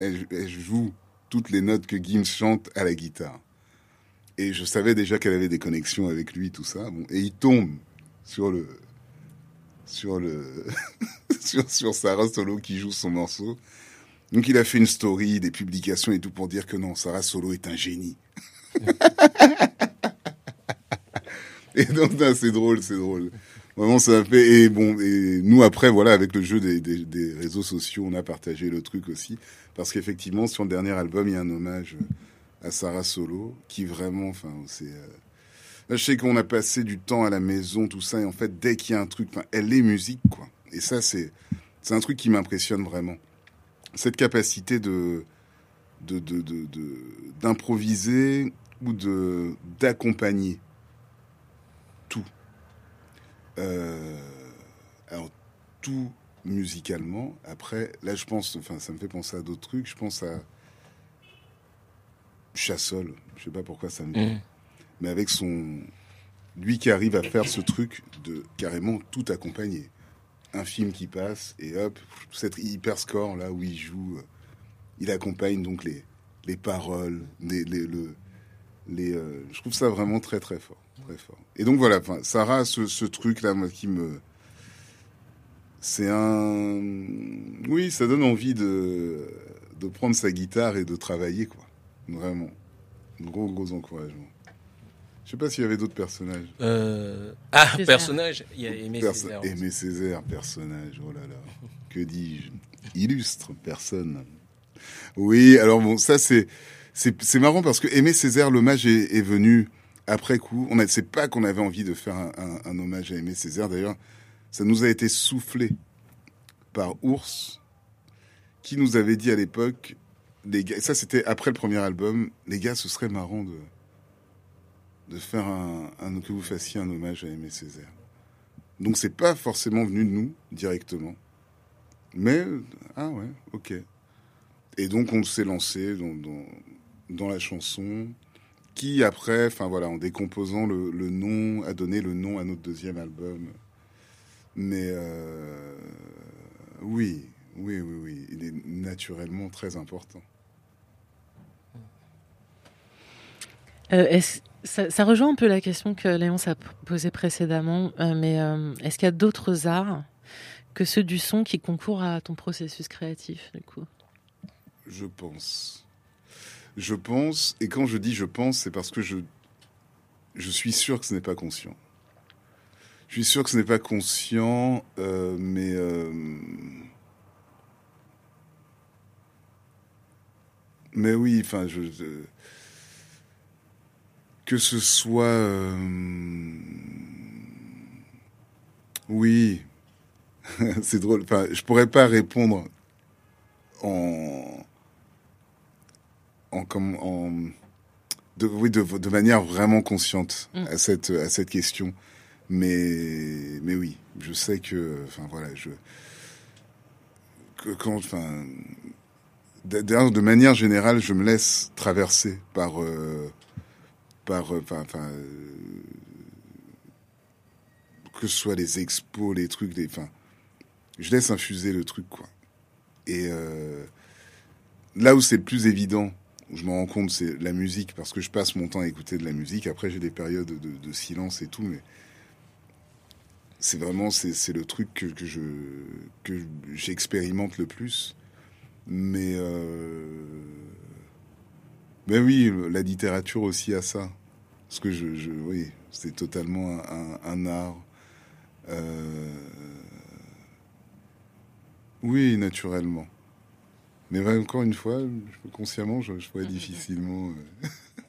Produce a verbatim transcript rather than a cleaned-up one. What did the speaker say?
elle, elle joue toutes les notes que Gims chante à la guitare. Et je savais déjà qu'elle avait des connexions avec lui, tout ça. Bon, et il tombe sur le, sur le, sur, sur Sarah Solo qui joue son morceau. Donc il a fait une story, des publications et tout pour dire que non, Sarah Solo est un génie. Et donc non, c'est drôle, c'est drôle. Vraiment, ça a fait. Et bon, et nous après, voilà, avec le jeu des, des, des réseaux sociaux, on a partagé le truc aussi, parce qu'effectivement, sur le dernier album, il y a un hommage à Sarah Solo, qui vraiment, enfin, c'est. Euh... Là, je sais qu'on a passé du temps à la maison, tout ça, et en fait, dès qu'il y a un truc, enfin, elle est musique, quoi. Et ça, c'est, c'est un truc qui m'impressionne vraiment. Cette capacité de, de, de, de, de d'improviser ou de d'accompagner tout. Euh, alors tout musicalement. Après, là, je pense, enfin, ça me fait penser à d'autres trucs. Je pense à Chassol. Je sais pas pourquoi ça me vient, Mmh. mais avec son, lui qui arrive à faire ce truc de carrément tout accompagner. Un film qui passe et hop, cet hyper score là où il joue, euh, il accompagne donc les les paroles, les, les le les. Euh, je trouve ça vraiment très très fort, très fort. Et donc voilà, enfin, Sarah a ce, ce truc là moi, qui me c'est un. Oui, ça donne envie de, de prendre sa guitare et de travailler, quoi. Vraiment. Gros, gros encouragement. Je sais pas s'il y avait d'autres personnages. Euh... Ah, Césaire. personnage, il y a Aimé Perso- Césaire. Aimé Césaire, personnage, oh là là. Que dis-je? Illustre personne. Oui, alors bon, ça c'est. C'est, c'est marrant parce que Aimé Césaire, l'hommage est, est venu après coup. On ne sait pas qu'on avait envie de faire un, un, un hommage à Aimé Césaire. D'ailleurs, ça nous a été soufflé par Ours, qui nous avait dit à l'époque, les gars, ça c'était après le premier album, les gars, ce serait marrant de, de faire un, un, que vous fassiez un hommage à Aimé Césaire. Donc c'est pas forcément venu de nous directement, mais ah ouais, ok. Et donc on s'est lancé dans, dans, dans la chanson, qui après, enfin voilà, en décomposant le, le nom, a donné le nom à notre deuxième album. Mais euh, oui, oui, oui, oui, il est naturellement très important. Euh, est-ce, ça, ça rejoint un peu la question que Léonce a posée précédemment, euh, mais euh, est-ce qu'il y a d'autres arts que ceux du son qui concourent à ton processus créatif, du coup? Je pense. Je pense, et quand je dis je pense, c'est parce que je, je suis sûr que ce n'est pas conscient. Je suis sûr que ce n'est pas conscient, euh, mais... Euh, mais oui, enfin, je... je que ce soit... Euh, oui, c'est drôle. Enfin, je pourrais pas répondre en... en, comme, en de, oui, de, de manière vraiment consciente Mm. à cette, à cette question. Mais, mais oui, je sais que, enfin voilà, je, que quand, enfin, d'ailleurs, de manière générale, je me laisse traverser par, euh, par, enfin, enfin, euh, que ce soit les expos, les trucs, les, enfin, je laisse infuser le truc, quoi. Et euh, là où c'est le plus évident, où je me rends compte, c'est la musique, parce que je passe mon temps à écouter de la musique. Après, j'ai des périodes de, de silence et tout, mais c'est vraiment c'est, c'est le truc que, que je que j'expérimente le plus. Mais euh, mais oui, la littérature aussi a ça, parce que je, je oui, c'est totalement un, un art. Euh, oui, naturellement. Mais ouais, encore une fois, je- consciemment, je, je pourrais difficilement. euh,